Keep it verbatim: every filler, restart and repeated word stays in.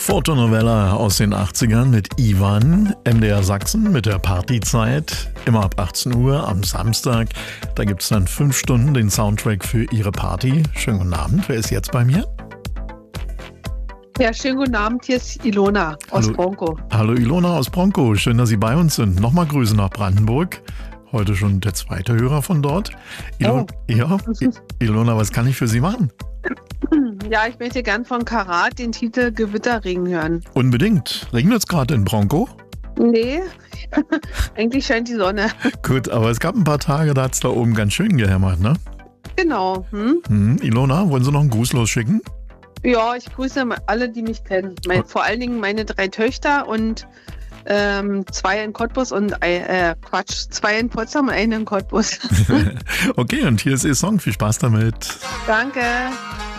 Fotonovella aus den achtzigern mit Ivan, M D R Sachsen mit der Partyzeit, immer ab achtzehn Uhr am Samstag. Da gibt es dann fünf Stunden den Soundtrack für Ihre Party. Schönen guten Abend, wer ist jetzt bei mir? Ja, schönen guten Abend, hier ist Ilona aus Hallo. Bronco. Hallo Ilona aus Bronco, schön, dass Sie bei uns sind. Nochmal Grüße nach Brandenburg. Heute schon der zweite Hörer von dort. Ilona, Oh. ja, Ilona, was kann ich für Sie machen? Ja, ich möchte gern von Karat den Titel Gewitterregen hören. Unbedingt. Regnet es gerade in Bronco? Nee, eigentlich scheint die Sonne. Gut, aber es gab ein paar Tage, da hat es da oben ganz schön gehämmert, ne? Genau. Hm? Hm, Ilona, wollen Sie noch einen Gruß losschicken? Ja, ich grüße alle, die mich kennen. Mein, vor allen Dingen meine drei Töchter und ähm, zwei in Cottbus und ein, äh, Quatsch, zwei in Potsdam und einen in Cottbus. Okay, und hier ist Ihr Song. Viel Spaß damit. Danke.